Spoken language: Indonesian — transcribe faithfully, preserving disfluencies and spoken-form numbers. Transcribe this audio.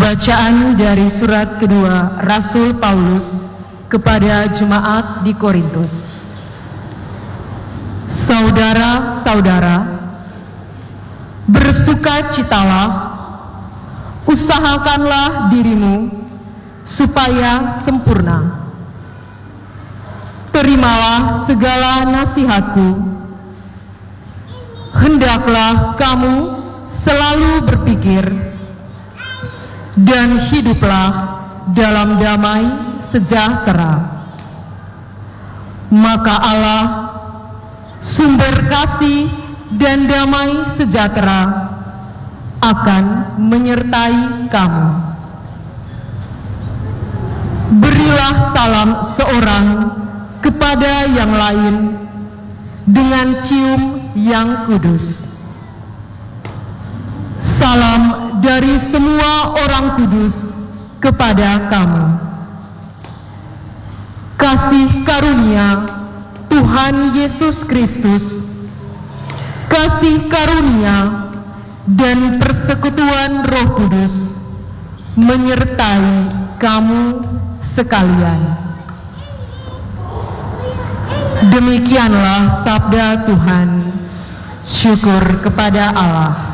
Bacaan dari surat kedua Rasul Paulus kepada jemaat di Korintus. Saudara-saudara, bersukacitalah, usahakanlah dirimu supaya sempurna. Terimalah segala nasihatku. Hendaklah kamu selalu berpikir dan hiduplah dalam damai sejahtera. Maka Allah, sumber kasih dan damai sejahtera, akan menyertai kamu. Berilah salam seorang kepada yang lain dengan cium yang kudus. Salam dari semua orang kudus kepada kamu. Kasih karunia Tuhan Yesus Kristus, kasih karunia dan persekutuan Roh Kudus menyertai kamu sekalian. Demikianlah sabda Tuhan. Syukur kepada Allah.